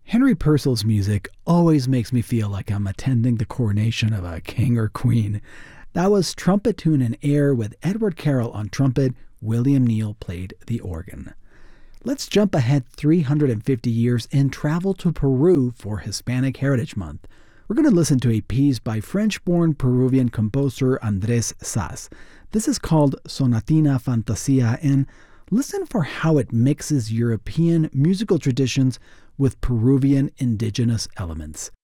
Henry Purcell's music always makes me feel like I'm attending the coronation of a king or queen. That was Trumpet Tune in Air with Edward Carroll on trumpet. William Neal played the organ. Let's jump ahead 350 years and travel to Peru for Hispanic Heritage Month. We're going to listen to a piece by French-born Peruvian composer Andrés Saz. This is called Sonatina Fantasia, and listen for how it mixes European musical traditions with Peruvian indigenous elements.